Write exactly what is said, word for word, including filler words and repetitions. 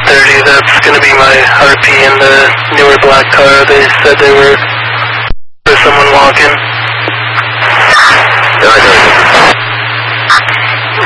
thirty, that's going to be my R P in the newer black car. They said they were for someone walking. nine thirty.